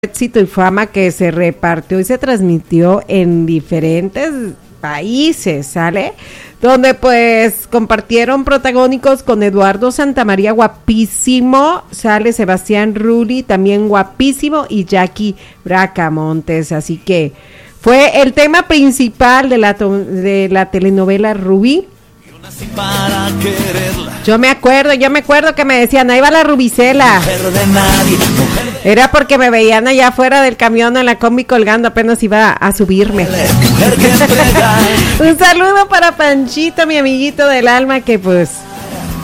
éxito y fama que se repartió y se transmitió en diferentes países, ¿sale? Donde pues compartieron protagónicos con Eduardo Santamaría, guapísimo, sale Sebastián Rulli, también guapísimo, y Jackie Bracamontes, así que fue el tema principal de la telenovela Rubí. Yo me acuerdo que me decían, ahí va la Rubicela. Era porque me veían allá afuera del camión en la combi colgando, apenas iba a subirme. Un saludo para Panchito, mi amiguito del alma, que pues